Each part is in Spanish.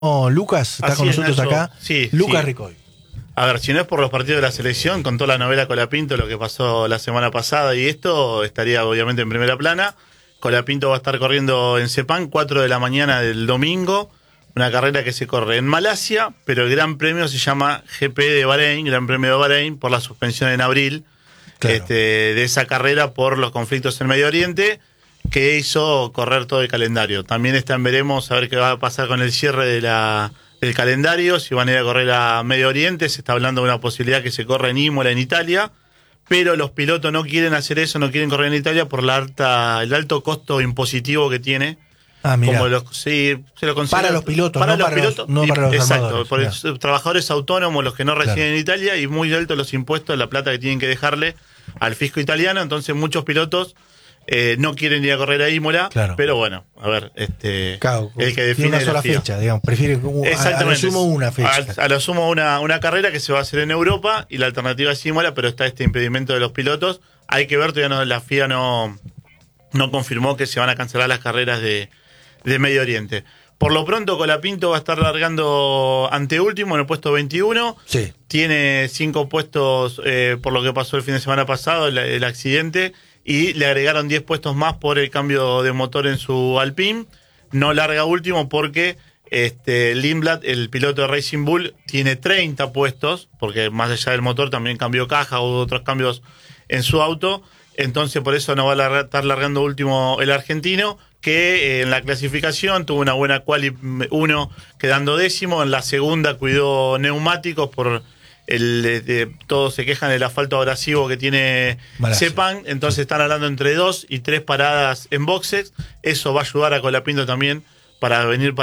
Lucas, está con nosotros Nacho. acá. Sí, Lucas sí. Ricoy. A ver, si no es por los partidos de la selección, con toda la novela Colapinto, lo que pasó la semana pasada y esto, estaría obviamente en primera plana. Colapinto va a estar corriendo en Sepang, 4 de la mañana del domingo, una carrera que se corre en Malasia, pero el Gran Premio se llama GP de Bahrein, Gran Premio de Bahrein, por la suspensión en abril Claro. de esa carrera por los conflictos en Medio Oriente, que hizo correr todo el calendario. También veremos a ver qué va a pasar con el cierre del calendario, si van a ir a correr a Medio Oriente. Se está hablando de una posibilidad que se corra en Imola, en Italia, pero los pilotos no quieren hacer eso, no quieren correr en Italia por el alto costo impositivo que tiene. Ah, mira. Sí, se lo considera, Para los pilotos, para no los para pilotos, no para los exacto, armadores, por claro. los trabajadores autónomos, los que no residen Claro. en Italia, y muy altos los impuestos, la plata que tienen que dejarle al fisco italiano. Entonces muchos pilotos no quieren ir a correr a Imola, Claro. pero bueno, a ver, Claro, el que tiene define una es la sola FIA. fecha, digamos, prefiere a lo sumo una fecha. A lo sumo una carrera que se va a hacer en Europa, y la alternativa es Imola, pero está este impedimento de los pilotos. Hay que ver, todavía la FIA no confirmó que se van a cancelar las carreras de Medio Oriente. Por lo pronto, Colapinto va a estar largando anteúltimo en el puesto 21. Sí. Tiene 5 puestos por lo que pasó el fin de semana pasado, el accidente, y le agregaron 10 puestos más por el cambio de motor en su Alpine. No larga último porque Lindblad, el piloto de Racing Bull, tiene 30 puestos, porque más allá del motor también cambió caja, hubo otros cambios en su auto. Entonces por eso no va a estar largando último el argentino, que en la clasificación tuvo una buena quali 1 quedando décimo. En la segunda cuidó neumáticos por todos se quejan del asfalto abrasivo que tiene Malasia. Sepang. Entonces están hablando entre 2 y 3 paradas en boxes. Eso va a ayudar a Colapinto también para venir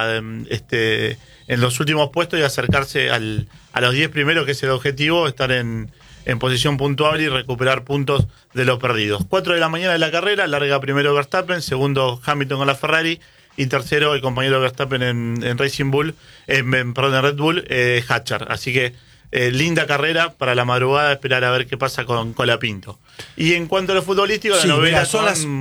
en los últimos puestos y acercarse a los 10 primeros, que es el objetivo, estar en posición puntuable y recuperar puntos de los perdidos. 4 de la mañana de la carrera, larga primero Verstappen, segundo Hamilton con la Ferrari, y tercero el compañero de Verstappen en Racing Bull, en Red Bull, Hatcher. Así que linda carrera para la madrugada, esperar a ver qué pasa con Colapinto. Y en cuanto a lo futbolístico, Sí, la novela mira, son las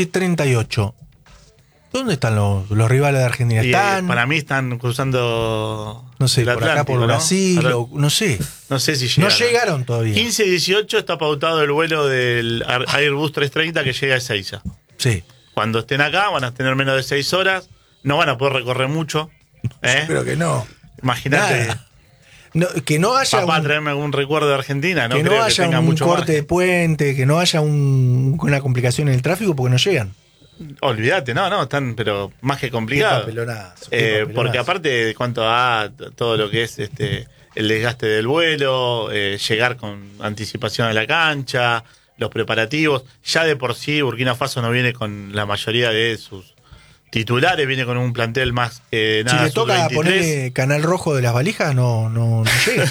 11:38. ¿Dónde están los rivales de Argentina? Y, ¿Están? para mí están cruzando No sé, el por acá, Atlántico, por ¿no? Brasil, Ahora, no sé. no sé si No llegaron. llegaron todavía. 15-18 está pautado el vuelo del Airbus 330 que llega a Ezeiza. Sí. Cuando estén acá van a tener menos de 6 horas, no van a poder recorrer mucho. Yo creo que no. Imagínate, Nada. No, que no haya papá, traerme algún recuerdo de Argentina, no que creo no que haya tenga un mucho corte más. de puente, que no haya una complicación en el tráfico porque no llegan. Olvídate, no, están pero más que complicados. Porque aparte de cuanto a todo lo que es el desgaste del vuelo, llegar con anticipación a la cancha, los preparativos, ya de por sí Burkina Faso no viene con la mayoría de sus titulares, viene con un plantel más que nada. Si le toca sub-23. ponerle canal rojo de las valijas, no llega.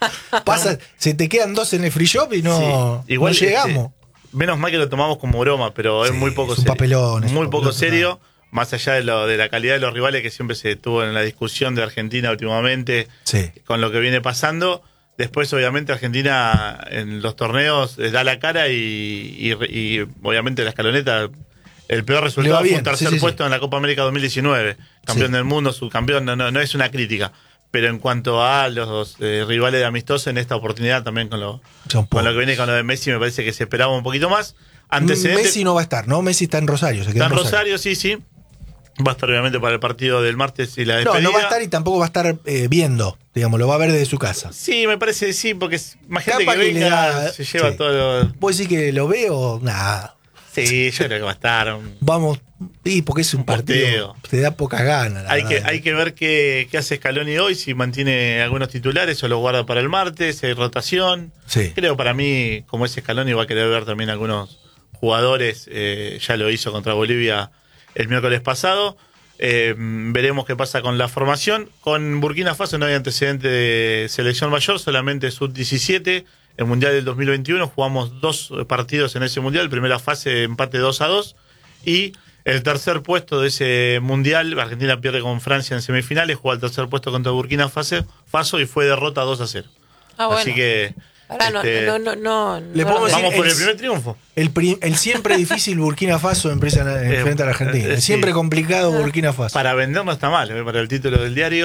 Pasa, se te quedan 2 en el free shop y no, Sí. Igual, no llegamos. Menos mal que lo tomamos como broma, pero es Sí, muy poco es un serio. papelón, es un Muy poco papelón serio, más allá de la calidad de los rivales que siempre se tuvo en la discusión de Argentina últimamente, Sí. con lo que viene pasando. Después, obviamente, Argentina en los torneos da la cara y obviamente la escaloneta, el peor resultado fue un tercer puesto en la Copa América 2019. Campeón del mundo, subcampeón, no es una crítica. Pero en cuanto a los rivales de amistosos, en esta oportunidad también con lo que viene con lo de Messi, me parece que se esperaba un poquito más. Messi no va a estar, ¿no? Messi está en Rosario. Se queda Está en en Rosario, sí. Va a estar obviamente para el partido del martes y la despedida. No va a estar y tampoco va a estar viendo, digamos, lo va a ver desde su casa. Sí, me parece, sí, porque imagínate Capaz que que venga, se lleva todo. ¿Puedo decir que lo veo? Nada. Sí, yo creo que va a estar. Vamos, sí, porque es un partido. Te da poca gana. Hay que ver qué hace Scaloni hoy, si mantiene algunos titulares o los guarda para el martes, hay rotación. Sí. Creo para mí, como es Scaloni, va a querer ver también algunos jugadores. Ya lo hizo contra Bolivia el miércoles pasado. Veremos qué pasa con la formación. Con Burkina Faso no hay antecedente de selección mayor, solamente sub-17. El Mundial del 2021 jugamos 2 partidos en ese Mundial, primera fase empate 2-2, y el tercer puesto de ese Mundial, Argentina pierde con Francia en semifinales, juega el tercer puesto contra Burkina Faso y fue derrota 2-0. Bueno. Así que Pará, No, Le podemos decir vamos por el primer triunfo. El siempre difícil Burkina Faso frente a la Argentina. El siempre complicado Burkina Faso. Para vender no está mal, para el título del diario.